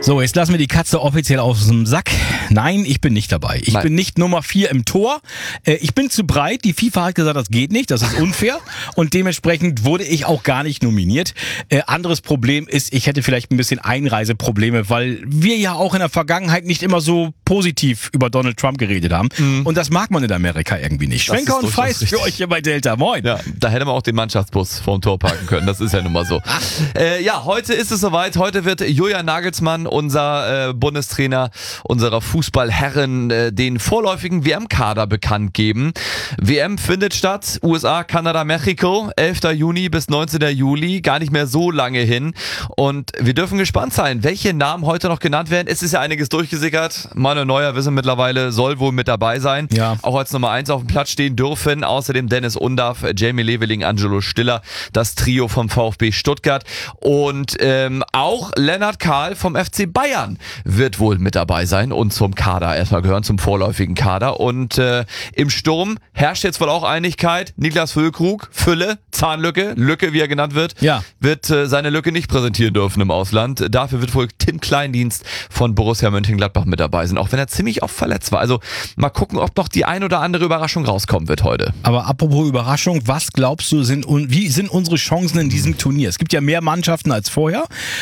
So, jetzt lassen wir die Katze offiziell aus dem Sack. Nein, ich bin nicht dabei. Ich bin nicht Nummer 4 im Tor. Ich bin zu breit. Die FIFA hat gesagt, das geht nicht, das ist unfair. Und dementsprechend wurde ich auch gar nicht nominiert. Anderes Problem ist, ich hätte vielleicht ein bisschen Einreiseprobleme, weil wir ja auch in der Vergangenheit nicht immer so positiv über Donald Trump geredet haben. Und das mag man in Amerika irgendwie nicht. Schwenker und Feist für euch hier bei Delta. Moin. Ja, da hätte man auch den Mannschaftsbus vorm Tor parken können. Das ist ja nun mal so. Ja, heute ist es soweit. Heute wird Julian Nagelsmann, unser Bundestrainer unserer Fußballherren, den vorläufigen WM-Kader bekannt geben. WM findet statt, USA, Kanada, Mexiko, 11. Juni bis 19. Juli, gar nicht mehr so lange hin. Und wir dürfen gespannt sein, welche Namen heute noch genannt werden. Es ist ja einiges durchgesickert. Manuel Neuer, wissen mittlerweile, soll wohl mit dabei sein. Ja. Auch als Nummer 1 auf dem Platz stehen dürfen. Außerdem Dennis Undaff, Jamie Leveling, Angelo Stiller, das Trio vom VfB Stuttgart. Und auch Lennart Kahl vom FC Bayern wird wohl mit dabei sein und zum Kader erstmal gehören, zum vorläufigen Kader. Und im Sturm herrscht jetzt wohl auch Einigkeit. Niklas Füllkrug, Fülle, Zahnlücke, Lücke, wie er genannt wird, wird seine Lücke nicht präsentieren dürfen im Ausland. Dafür wird wohl Tim Kleindienst von Borussia Mönchengladbach mit dabei sein, auch wenn er ziemlich oft verletzt war. Also mal gucken, ob noch die ein oder andere Überraschung rauskommen wird heute. Aber apropos Überraschung, was glaubst du, wie sind unsere Chancen in diesem Turnier? Es gibt ja mehr Mannschaften als vorher.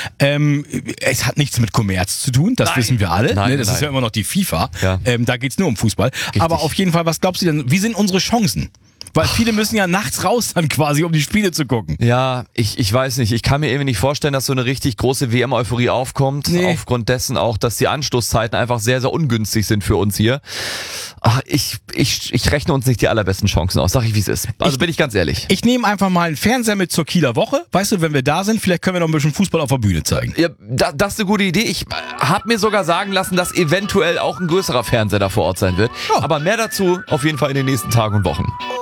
Es hat nichts mit Kommerz zu tun, das wissen wir alle. Nein, das ist ja immer noch die FIFA. Ja. Da geht's nur um Fußball. Richtig. Aber auf jeden Fall, was glaubst du denn, wie sind unsere Chancen? Weil viele müssen ja nachts raus dann quasi, um die Spiele zu gucken. Ja, ich weiß nicht. Ich kann mir irgendwie nicht vorstellen, dass so eine richtig große WM-Euphorie aufkommt. Nee. Aufgrund dessen auch, dass die Anstoßzeiten einfach sehr, sehr ungünstig sind für uns hier. Ach, ich rechne uns nicht die allerbesten Chancen aus. Sag ich, wie es ist. Also bin ich ganz ehrlich. Ich nehme einfach mal einen Fernseher mit zur Kieler Woche. Weißt du, wenn wir da sind, vielleicht können wir noch ein bisschen Fußball auf der Bühne zeigen. Ja, das ist eine gute Idee. Ich habe mir sogar sagen lassen, dass eventuell auch ein größerer Fernseher da vor Ort sein wird. Ja. Aber mehr dazu auf jeden Fall in den nächsten Tagen und Wochen.